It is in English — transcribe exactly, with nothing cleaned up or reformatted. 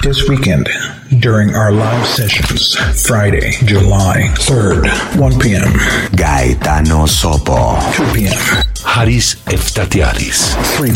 This weekend, during our live sessions, Friday, July third, one p.m. Gaetano Sopo, two p.m. Haris Eftatiadis, three